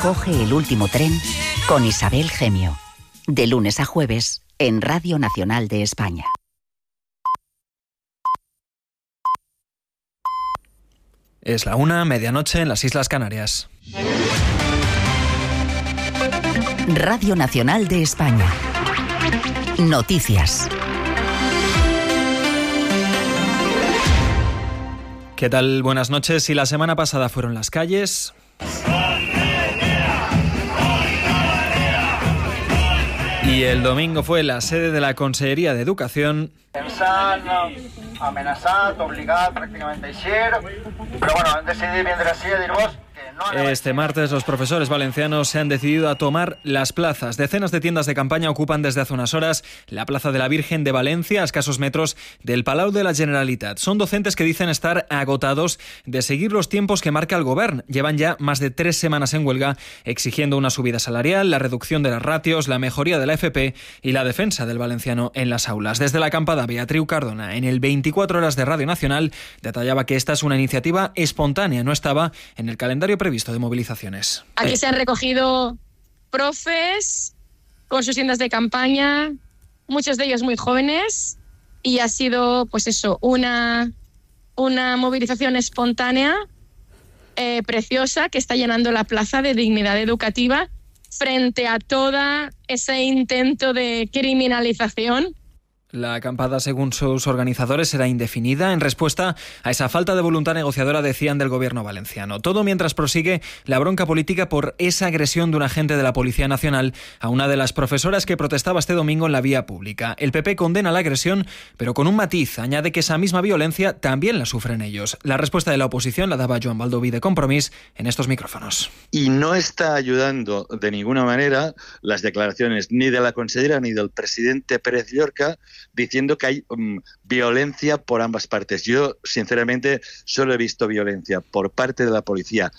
Coge el último tren con Isabel Gemio. De lunes a jueves en Radio Nacional de España. Es la 1:00, medianoche en las Islas Canarias. Radio Nacional de España. Noticias. ¿Qué tal? Buenas noches. Si la semana pasada fueron las calles... y el domingo fue la sede de la Consellería de Educación... Ens han amenaçat, obligat pràcticament a eixir, però bueno, hem decidit vindre així a dir-vos que no... Este martes los profesores valencianos se han decidido a tomar las plazas. Decenas de tiendas de campaña ocupan desde hace unas horas la Plaza de la Virgen de Valencia, a escasos metros del Palau de la Generalitat. Son docentes que dicen estar agotados de seguir los tiempos que marca el Govern. Llevan ya más de 3 semanas en huelga exigiendo una subida salarial, la reducción de las ratios, la mejoría de la FP y la defensa del valenciano en las aulas. Desde la acampada, Beatriu Cardona, en el 24 horas de Radio Nacional, detallaba que esta es una iniciativa espontánea, no estaba en el calendario previsto de movilizaciones. Aquí se han recogido profes con sus tiendas de campaña, muchos de ellos muy jóvenes, y ha sido, pues eso, una movilización espontánea, preciosa, que está llenando la plaza de dignidad educativa frente a todo ese intento de criminalización. La acampada, según sus organizadores, será indefinida en respuesta a esa falta de voluntad negociadora, decían, del gobierno valenciano. Todo mientras prosigue la bronca política por esa agresión de un agente de la Policía Nacional a una de las profesoras que protestaba este domingo en la vía pública. El PP condena la agresión, pero con un matiz. Añade que esa misma violencia también la sufren ellos. La respuesta de la oposición la daba Joan Baldoví de Compromís en estos micrófonos. Y no está ayudando de ninguna manera las declaraciones ni de la consellera ni del presidente Pérez Llorca, diciendo que hay violencia por ambas partes. Yo, sinceramente, solo he visto violencia por parte de la policía.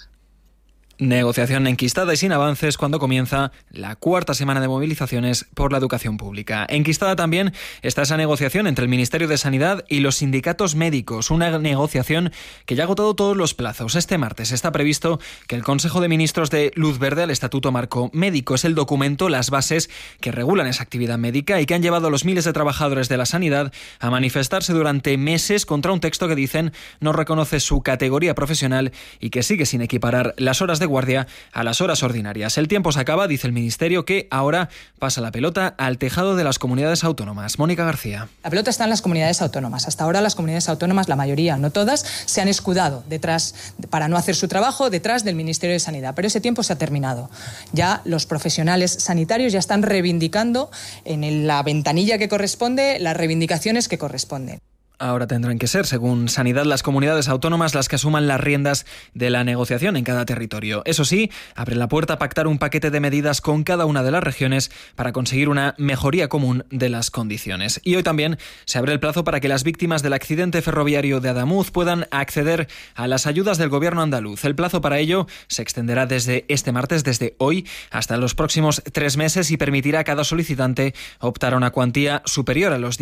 Negociación enquistada y sin avances cuando comienza la 4ª semana de movilizaciones por la educación pública. Enquistada también está esa negociación entre el Ministerio de Sanidad y los sindicatos médicos, una negociación que ya ha agotado todos los plazos. Este martes está previsto que el Consejo de Ministros dé luz verde al Estatuto Marco Médico. Es el documento, las bases que regulan esa actividad médica y que han llevado a los miles de trabajadores de la sanidad a manifestarse durante meses contra un texto que dicen no reconoce su categoría profesional y que sigue sin equiparar las horas de guardia a las horas ordinarias. El tiempo se acaba, dice el Ministerio, que ahora pasa la pelota al tejado de las comunidades autónomas. Mónica García. La pelota está en las comunidades autónomas. Hasta ahora las comunidades autónomas, la mayoría, no todas, se han escudado detrás, para no hacer su trabajo, detrás del Ministerio de Sanidad. Pero ese tiempo se ha terminado. Ya los profesionales sanitarios ya están reivindicando en la ventanilla que corresponde las reivindicaciones que corresponden. Ahora tendrán que ser, según Sanidad, las comunidades autónomas las que asuman las riendas de la negociación en cada territorio. Eso sí, abren la puerta a pactar un paquete de medidas con cada una de las regiones para conseguir una mejoría común de las condiciones. Y hoy también se abre el plazo para que las víctimas del accidente ferroviario de Adamuz puedan acceder a las ayudas del gobierno andaluz. El plazo para ello se extenderá desde este martes, desde hoy, hasta los próximos 3 meses y permitirá a cada solicitante optar a una cuantía superior a los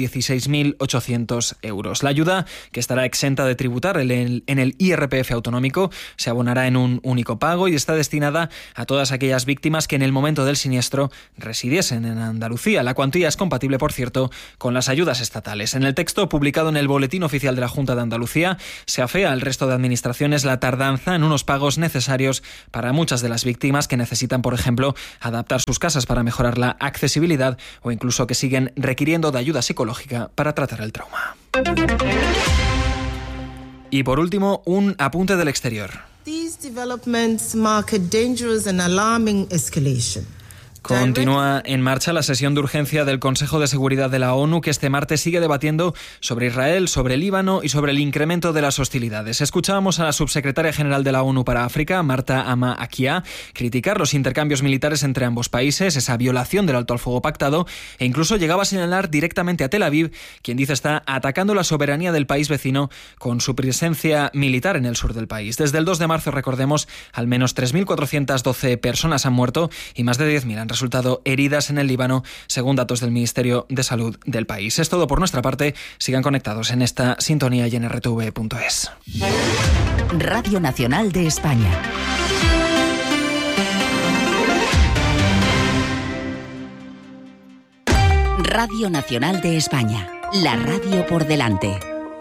16.800 euros. La ayuda, que estará exenta de tributar en el IRPF autonómico, se abonará en un único pago y está destinada a todas aquellas víctimas que en el momento del siniestro residiesen en Andalucía. La cuantía es compatible, por cierto, con las ayudas estatales. En el texto publicado en el Boletín Oficial de la Junta de Andalucía se afea al resto de administraciones la tardanza en unos pagos necesarios para muchas de las víctimas que necesitan, por ejemplo, adaptar sus casas para mejorar la accesibilidad o incluso que siguen requiriendo de ayuda psicológica para tratar el trauma. Y por último, un apunte del exterior. These developments mark a dangerous and alarming escalation. Continúa en marcha la sesión de urgencia del Consejo de Seguridad de la ONU, que este martes sigue debatiendo sobre Israel, sobre Líbano y sobre el incremento de las hostilidades. Escuchábamos a la subsecretaria general de la ONU para África, Marta Ama Akia, criticar los intercambios militares entre ambos países, esa violación del alto al fuego pactado, e incluso llegaba a señalar directamente a Tel Aviv, quien dice está atacando la soberanía del país vecino con su presencia militar en el sur del país. Desde el 2 de marzo, recordemos, al menos 3.412 personas han muerto y más de 10.000 han resultado heridas en el Líbano, según datos del Ministerio de Salud del país. Es todo por nuestra parte. Sigan conectados en esta sintonía y en RTV.es. Radio Nacional de España. Radio Nacional de España, la radio por delante.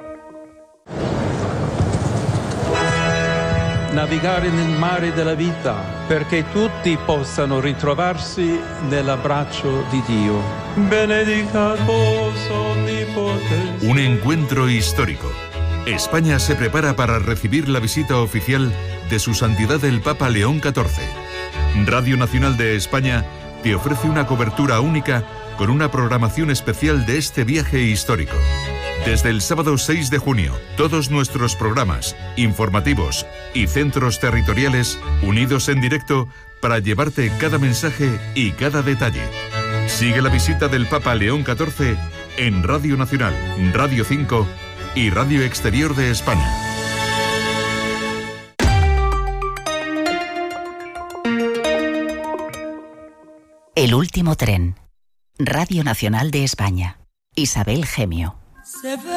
Navigare nel mare della vita, perché tutti possano ritrovarsi nell'abbraccio di Dio. Benedicatus omnipotens. Un encuentro histórico. España se prepara para recibir la visita oficial de Su Santidad el Papa León XIV. Radio Nacional de España te ofrece una cobertura única con una programación especial de este viaje histórico. Desde el sábado 6 de junio, todos nuestros programas, informativos y centros territoriales unidos en directo para llevarte cada mensaje y cada detalle. Sigue la visita del Papa León XIV en Radio Nacional, Radio 5 y Radio Exterior de España. El último tren. Radio Nacional de España. Isabel Gemio.